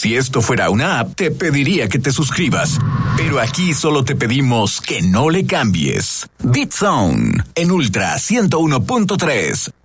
Si esto fuera una app, te pediría que te suscribas. Pero aquí solo te pedimos que no le cambies. BeatZone, en Ultra 101.3.